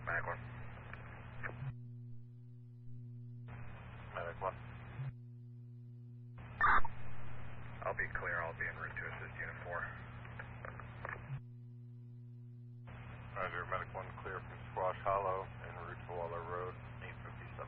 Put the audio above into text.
Medic 1. Medic 1. I'll be clear. I'll be en route to assist Unit 4. Roger, Medic 1 clear from Squash Hollow en route to Waller Road.